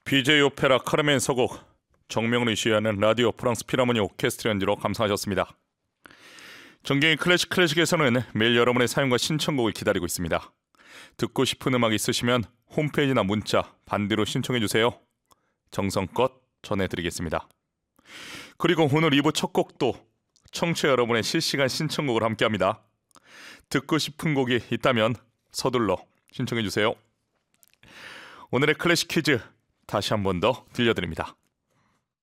BJ 오페라 카르멘 서곡, 정명을 이슈하는 라디오 프랑스 필하모니 오케스트라 연주로 감상하셨습니다. 정경희 클래식에서는 매일 여러분의 사연과 신청곡을 기다리고 있습니다. 듣고 싶은 음악 있으시면 홈페이지나 문자 반대로 신청해주세요. 정성껏 전해드리겠습니다. 그리고 오늘 2부 첫 곡도 청취자 여러분의 실시간 신청곡을 함께합니다. 듣고 싶은 곡이 있다면 서둘러 신청해주세요. 오늘의 클래식 퀴즈 다시 한 번 더 들려드립니다.